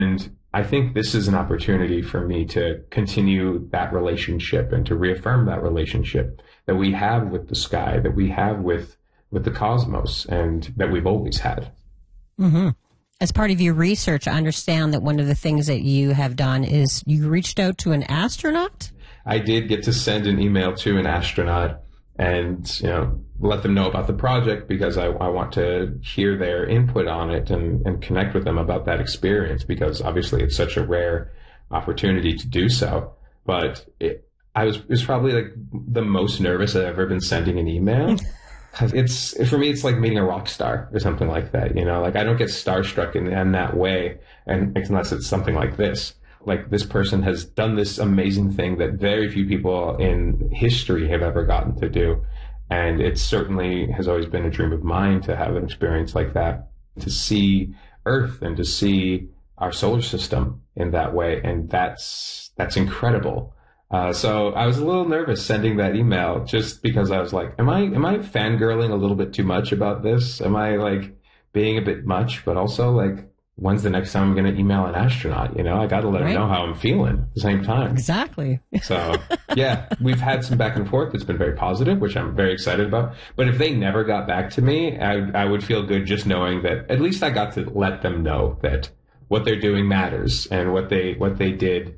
And I think this is an opportunity for me to continue that relationship and to reaffirm that relationship that we have with the sky, that we have with the cosmos, and that we've always had. Mm-hmm. As part of your research, I understand that one of the things that you have done is you reached out to an astronaut? I did get to send an email to an astronaut and, let them know about the project, because I want to hear their input on it and connect with them about that experience, because obviously it's such a rare opportunity to do so. But it was probably like the most nervous I've ever been sending an email. Because for me, it's like meeting a rock star or something like that. Like I don't get starstruck in that way, and unless it's something like this. Like this person has done this amazing thing that very few people in history have ever gotten to do. And it certainly has always been a dream of mine to have an experience like that, to see Earth and to see our solar system in that way. And that's incredible. So I was a little nervous sending that email, just because I was like, am I fangirling a little bit too much about this? Am I like being a bit much? But also, like, when's the next time I'm going to email an astronaut? I got to let them know how I'm feeling at the same time. Exactly. So yeah, we've had some back and forth. It's been very positive, which I'm very excited about. But if they never got back to me, I would feel good just knowing that at least I got to let them know that what they're doing matters, and what they did,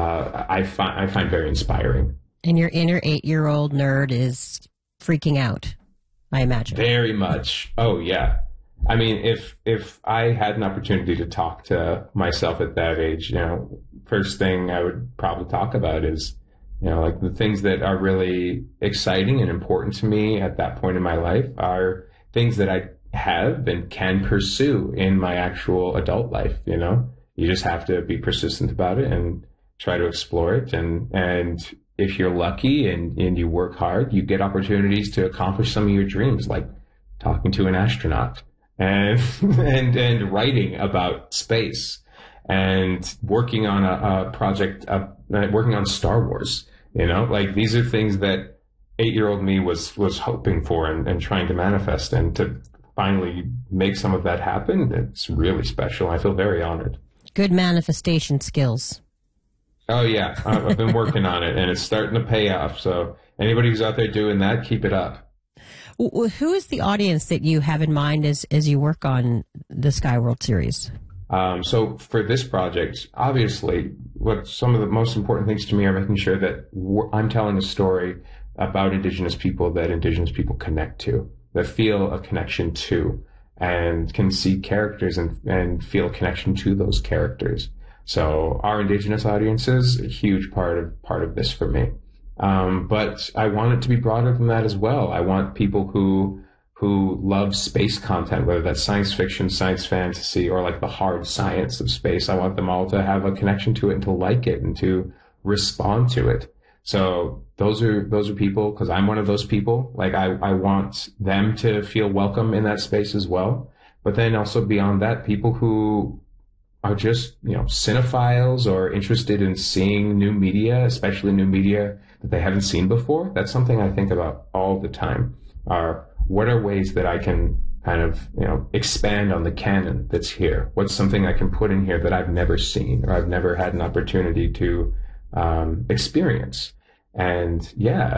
I find very inspiring. And your inner 8-year-old nerd is freaking out, I imagine. Very much. Oh yeah. I mean, if I had an opportunity to talk to myself at that age, first thing I would probably talk about is, like the things that are really exciting and important to me at that point in my life are things that I have and can pursue in my actual adult life. You just have to be persistent about it and try to explore it. And if you're lucky and you work hard, you get opportunities to accomplish some of your dreams, like talking to an astronaut. And writing about space, and working on a project, working on Star Wars. Like these are things that 8-year-old me was hoping for and trying to manifest, and to finally make some of that happen. It's really special. I feel very honored. Good manifestation skills. Oh yeah, I've been working on it, and it's starting to pay off. So anybody who's out there doing that, keep it up. Who is the audience that you have in mind as you work on the Skyworld series? So for this project, obviously, what some of the most important things to me are making sure that I'm telling a story about Indigenous people that Indigenous people connect to, that feel a connection to, and can see characters and feel a connection to those characters. So our Indigenous audience is a huge part of this for me. But I want it to be broader than that as well. I want people who love space content, whether that's science fiction, science fantasy, or like the hard science of space. I want them all to have a connection to it and to like it and to respond to it. So those are people, because I'm one of those people. Like I want them to feel welcome in that space as well. But then also beyond that, people who are just, cinephiles or interested in seeing new media, especially new media that they haven't seen before. That's something I think about all the time. What are ways that I can kind of, expand on the canon that's here? What's something I can put in here that I've never seen or I've never had an opportunity to experience? And yeah,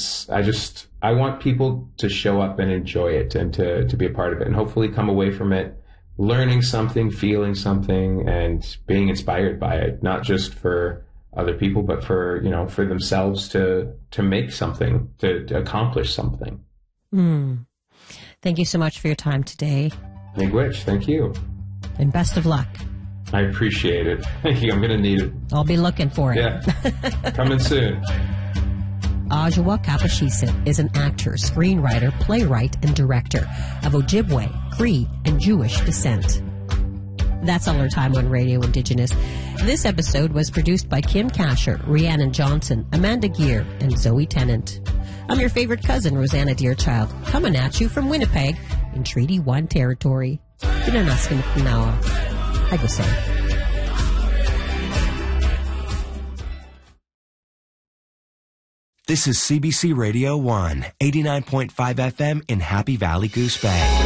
I want people to show up and enjoy it, and to be a part of it, and hopefully come away from it learning something, feeling something, and being inspired by it, not just for other people, but for themselves to make something, to accomplish something. Thank you so much for your time today. Miigwech, thank you. And best of luck. I appreciate it. Thank you. I'm going to need it. I'll be looking for it. Yeah. Coming soon. Ajowa Kapashisa is an actor, screenwriter, playwright, and director of Ojibwe, Cree, and Jewish descent. That's all our time on Radio Indigenous. This episode was produced by Kim Kasher, Rhiannon Johnson, Amanda Gear, and Zoe Tennant. I'm your favorite cousin, Rosanna Deerchild, coming at you from Winnipeg in Treaty 1 territory. Pinanaskin Pinawa. I go say. This is CBC Radio 1, 89.5 FM in Happy Valley, Goose Bay.